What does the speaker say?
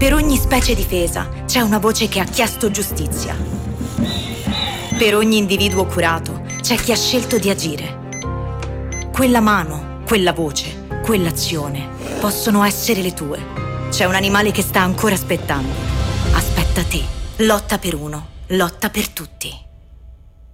Per ogni specie difesa c'è una voce che ha chiesto giustizia. Per ogni individuo curato c'è chi ha scelto di agire. Quella mano, quella voce, quell'azione possono essere le tue. C'è un animale che sta ancora aspettando. Aspetta te. Lotta per uno, lotta per tutti.